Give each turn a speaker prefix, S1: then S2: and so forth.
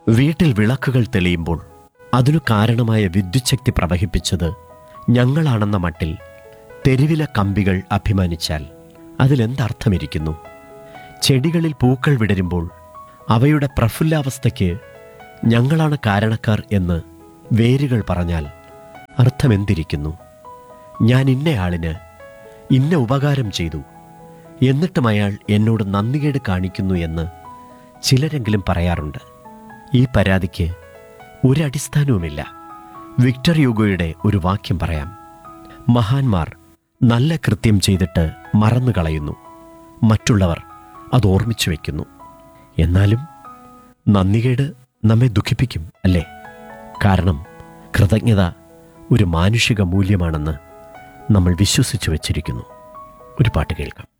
S1: വീട്ടിൽ വിളക്കുകൾ തെളിയുമ്പോൾ അതിനു കാരണമായ വിദ്യുച്ഛക്തി പ്രവഹിപ്പിച്ചത് ഞങ്ങളാണെന്ന മട്ടിൽ തെരുവിലെ കമ്പികൾ അഭിമാനിച്ചാൽ അതിലെന്തർത്ഥമിരിക്കുന്നു? ചെടികളിൽ പൂക്കൾ വിടരുമ്പോൾ അവയുടെ പ്രഫുല്ലാവസ്ഥയ്ക്ക് ഞങ്ങളാണ് കാരണക്കാർ എന്ന് വേരുകൾ പറഞ്ഞാൽ അർത്ഥമെന്തിരിക്കുന്നു? ഞാൻ ഇന്നയാളിന് ഇന്ന ഉപകാരം ചെയ്തു, എന്നിട്ടും അയാൾ എന്നോട് നന്ദികേട് കാണിക്കുന്നു എന്ന് ചിലരെങ്കിലും പറയാറുണ്ട്. ഈ പരാതിക്ക് ഒരടിസ്ഥാനവുമില്ല. വിക്ടർ യൂഗോയുടെ ഒരു വാക്യം പറയാം: മഹാന്മാർ നല്ല കൃത്യം ചെയ്തിട്ട് മറന്നു കളയുന്നു, മറ്റുള്ളവർ അത് ഓർമ്മിച്ചു വയ്ക്കുന്നു. എന്നാലും നന്ദികേട് നമ്മെ ദുഃഖിപ്പിക്കും, അല്ലേ? കാരണം കൃതജ്ഞത ഒരു മാനുഷിക മൂല്യമാണെന്ന് നമ്മൾ വിശ്വസിച്ചു വച്ചിരിക്കുന്നു. ഒരു പാട്ട് കേൾക്കാം.